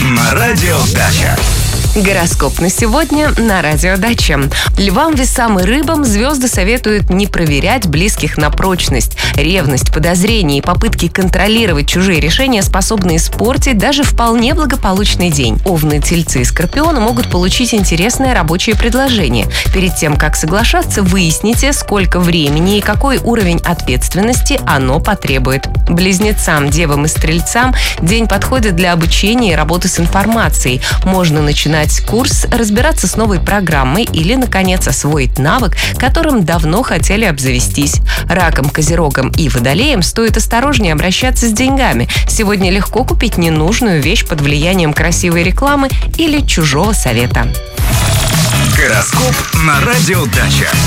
на Радио Дача. Гороскоп на сегодня на Радио Дача. Львам, весам и рыбам звезды советуют не проверять близких на прочность. Ревность, подозрения и попытки контролировать чужие решения способны испортить даже вполне благополучный день. Овны, тельцы и скорпионы могут получить интересное рабочее предложение. Перед тем, как соглашаться, выясните, сколько времени и какой уровень ответственности оно потребует. Близнецам, девам и стрельцам день подходит для обучения и работы с информацией. Можно начинать курс, разбираться с новой программой или, наконец, освоить навык, которым давно хотели обзавестись. Ракам, козерогам и водолеям стоит осторожнее обращаться с деньгами. Сегодня легко купить ненужную вещь под влиянием красивой рекламы или чужого совета. Гороскоп на Радио Дача.